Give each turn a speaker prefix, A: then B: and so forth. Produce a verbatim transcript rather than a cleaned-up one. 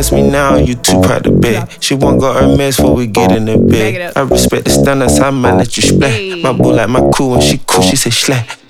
A: ask me now, you too proud to bet. She won't go her mess before we get in the bed. I respect the standards, I might let you splat. My boo like my cool, when she cool, she say slack.